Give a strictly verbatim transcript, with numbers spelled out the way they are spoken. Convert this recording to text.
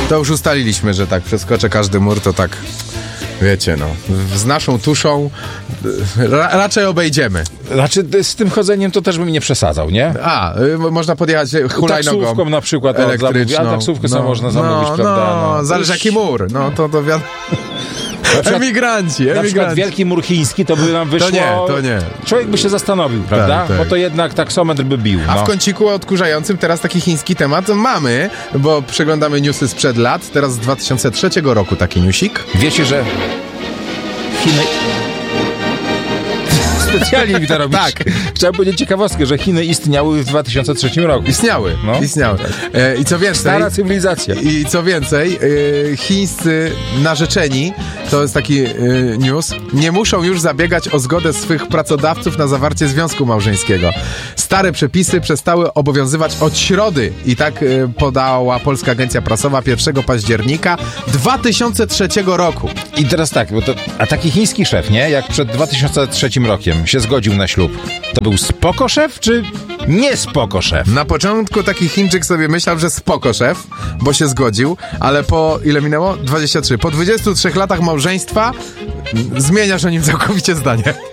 To już ustaliliśmy, że tak przeskoczę każdy mur, to tak... Wiecie, no, z naszą tuszą ra- raczej obejdziemy. Znaczy, z tym chodzeniem to też bym nie przesadzał, nie? A, y, można podjechać hulajnogą taksówką na przykład elektryczną. A taksówkę no, sobie można zamówić, no, prawda? No, no, zależy jaki mur. No, to to wiadomo. Emigranci, Na emigranci. przykład wielki mur chiński to by nam wyszło... To nie, to nie. Człowiek by się zastanowił, prawda? Tak, tak. Bo to jednak taksometr by bił. A no. w kąciku odkurzającym teraz taki chiński temat mamy, bo przeglądamy newsy sprzed lat. Teraz z dwa tysiące trzeciego roku taki newsik. Wiecie, że Chiny... Specjalnie mi to robisz. Tak. Chciałem powiedzieć ciekawostkę, że Chiny istniały w dwa tysiące trzecim roku. Istniały, No. istniały. E, I co więcej... Stara cywilizacja. I co więcej, e, chińscy narzeczeni, to jest taki e, news, nie muszą już zabiegać o zgodę swych pracodawców na zawarcie związku małżeńskiego. Stare przepisy przestały obowiązywać od środy i tak e, podała Polska Agencja Prasowa pierwszego października dwa tysiące trzeciego roku. I teraz tak, bo to, a taki chiński szef, nie? Jak przed dwa tysiące trzecim rokiem się zgodził na ślub, to był spoko szef, czy nie spoko szef? Na początku taki Chińczyk sobie myślał, że spoko szef, bo się zgodził, ale po ile minęło? dwadzieścia trzy. Po dwudziestu trzech latach małżeństwa zmieniasz o nim całkowicie zdanie.